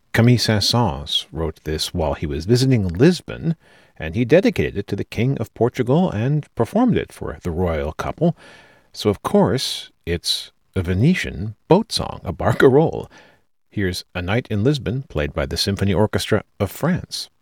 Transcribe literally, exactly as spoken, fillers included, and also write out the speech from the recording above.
Camille Saint-Saëns wrote this while he was visiting Lisbon, and he dedicated it to the King of Portugal and performed it for the royal couple. So, of course, it's a Venetian boat song, a barcarolle. Here's A Night in Lisbon, played by the Symphony Orchestra of France.